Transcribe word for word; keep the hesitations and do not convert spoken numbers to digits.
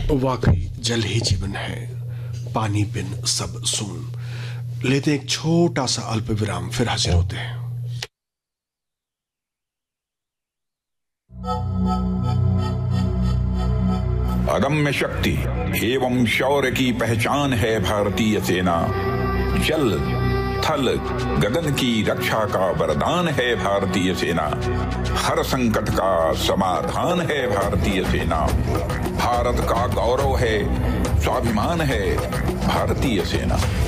वाकई जल ही जीवन है, पानी बिन सब सुन। लेते एक छोटा सा अल्प विराम, फिर हाजिर होते हैं। अदम्य शक्ति एवं शौर्य की पहचान है भारतीय सेना। जल थल गगन की रक्षा का वरदान है भारतीय सेना। हर संकट का समाधान है भारतीय सेना। भारत का गौरव है, स्वाभिमान है भारतीय सेना।